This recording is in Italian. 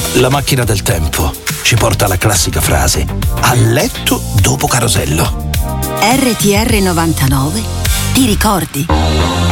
La macchina del tempo ci porta alla classica frase: a letto dopo Carosello. RTR 99 ti ricordi?